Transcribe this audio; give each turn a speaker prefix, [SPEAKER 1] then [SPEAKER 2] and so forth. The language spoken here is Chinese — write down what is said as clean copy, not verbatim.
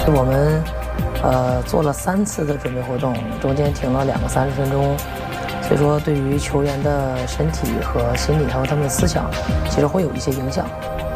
[SPEAKER 1] 我们做了3次的准备活动，中间停了2个30分钟，所以说对于球员的身体和心理还有他们的思想，其实会有一些影响。